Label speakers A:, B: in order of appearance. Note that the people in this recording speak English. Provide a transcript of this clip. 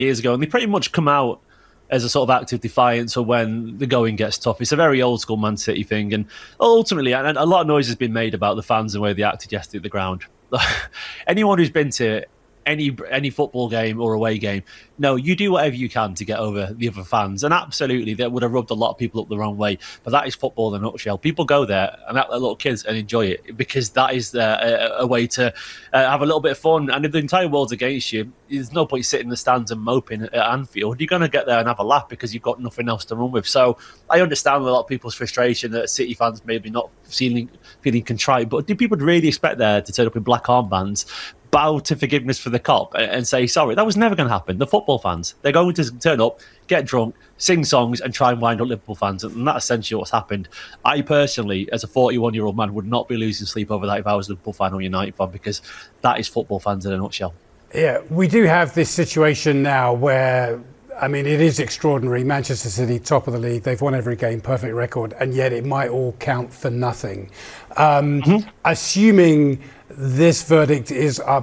A: years ago, and they pretty much come out as a sort of act of defiance for when the going gets tough. It's a very old school Man City thing, and ultimately, and a lot of noise has been made about the fans and the way they acted yesterday at the ground. Anyone who's been to any football game or away game, no, you do whatever you can to get over the other fans, and absolutely that would have rubbed a lot of people up the wrong way, but that is football in a nutshell. People go there and act like little kids and enjoy it because that is a way to have a little bit of fun, and if the entire world's against you, there's no point sitting in the stands and moping at Anfield. You're going to get there and have a laugh because you've got nothing else to run with. So I understand a lot of people's frustration that City fans maybe not feeling contrite, but do people really expect there to turn up in black armbands, bow to forgiveness for the cop and say sorry? That was never going to happen. The football fans, they're going to turn up, get drunk, sing songs and try and wind up Liverpool fans, and that's essentially what's happened. I personally, as a 41-year-old man, would not be losing sleep over that if I was a Liverpool fan or United fan, because that is football fans in a nutshell.
B: Yeah, we do have this situation now where, I mean, it is extraordinary. Manchester City, top of the league, they've won every game, perfect record, and yet it might all count for nothing. Assuming this verdict is up